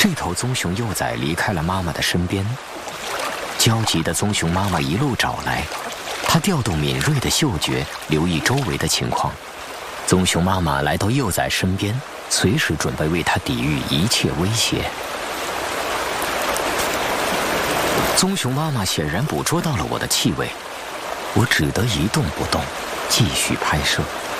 这头棕熊幼崽离开了妈妈的身边，焦急的棕熊妈妈一路找来，它调动敏锐的嗅觉，留意周围的情况。棕熊妈妈来到幼崽身边，随时准备为它抵御一切威胁。棕熊妈妈显然捕捉到了我的气味，我只得一动不动，继续拍摄。